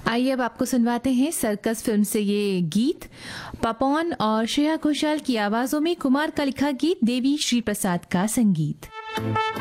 आइए अब आपको सुनवाते हैं सर्कस फिल्म से ये गीत। पपॉन और श्रेया घोषाल की आवाज़ों में कुमार का लिखा गीत, देवी श्री प्रसाद का संगीत।